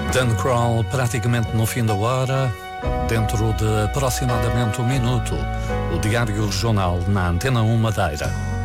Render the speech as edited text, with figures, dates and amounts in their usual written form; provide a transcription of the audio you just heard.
Dan Crawl, praticamente no fim da hora, dentro de aproximadamente um minuto, o Diário Regional na Antena 1 Madeira.